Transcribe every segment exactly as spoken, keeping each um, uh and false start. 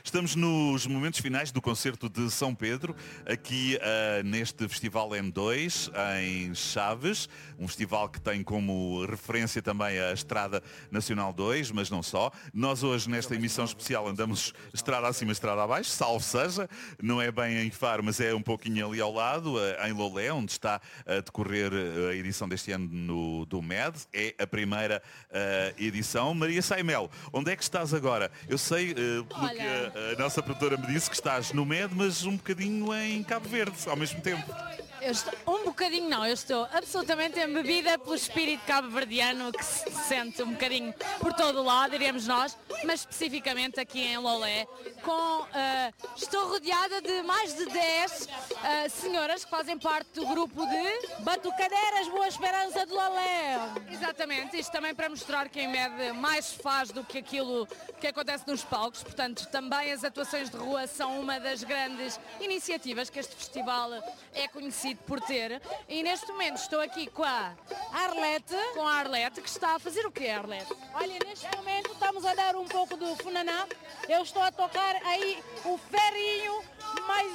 Estamos nos momentos finais do concerto de São Pedro, aqui uh, neste Festival M dois, em Chaves, um festival que tem como referência também a Estrada Nacional dois, mas não só. Nós hoje, nesta emissão especial, andamos estrada acima, estrada abaixo, salvo seja, não é bem em Faro, mas é um pouquinho ali ao lado, uh, em Lolé, onde está a decorrer a edição deste ano no, do M E D. É a primeira uh, edição. Maria Saimel, onde é que estás agora? Eu sei, uh, pelo Olha. que a, a nossa produtora me disse, que estás no M E D, mas um bocadinho em Cabo Verde, ao mesmo tempo. Eu estou, um bocadinho não, eu estou absolutamente embebida pelo espírito cabo-verdiano que se sente um bocadinho por todo o lado, diríamos nós, mas especificamente aqui em Lolé, com, uh, estou rodeada de mais de dez uh, senhoras que fazem parte do grupo de Batucadeiras Boa Esperança de Lolé. Exatamente, isto também para mostrar que em média mais se faz do que aquilo que acontece nos palcos, portanto também as atuações de rua são uma das grandes iniciativas que este festival é conhecido por ter, e neste momento estou aqui com a Arlete. com a Arlete, que está a fazer o quê, Arlete? Olha, neste momento estamos a dar um pouco do funaná. Eu estou a tocar aí o ferrinho, mais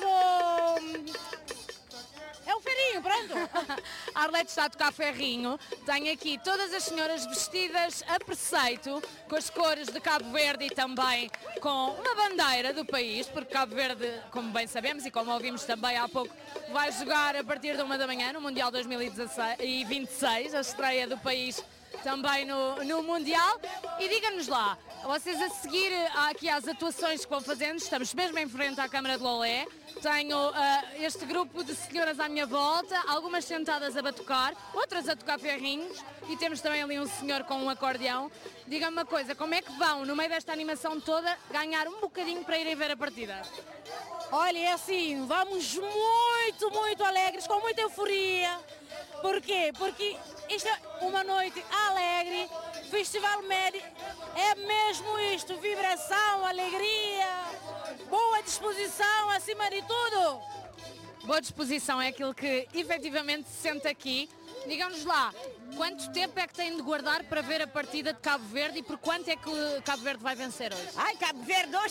o... É o ferrinho, pronto. A Arlete está a tocar ferrinho. Tem aqui todas as senhoras vestidas a preceito, com as cores de Cabo Verde e também com uma bandeira do país, porque Cabo Verde, como bem sabemos e como ouvimos também há pouco, vai jogar a partir de uma da manhã no Mundial dois mil e vinte e seis, a estreia do país também no, no Mundial. E diga-nos lá, vocês a seguir aqui às atuações que vão fazendo, estamos mesmo em frente à Câmara de Lolé. Tenho uh, este grupo de senhoras à minha volta, algumas sentadas a batucar, outras a tocar ferrinhos, e temos também ali um senhor com um acordeão. Diga-me uma coisa, como é que vão, no meio desta animação toda, ganhar um bocadinho para irem ver a partida? Olha, é assim, vamos muito, muito alegres, com muita euforia. Por quê? Porque isto é uma noite alegre, Festival M E D é mesmo isto, vibração, alegria, boa disposição acima de tudo. Boa disposição é aquilo que efetivamente se sente aqui. Digam-nos lá, quanto tempo é que têm de guardar para ver a partida de Cabo Verde e por quanto é que Cabo Verde vai vencer hoje? Ai, Cabo Verde hoje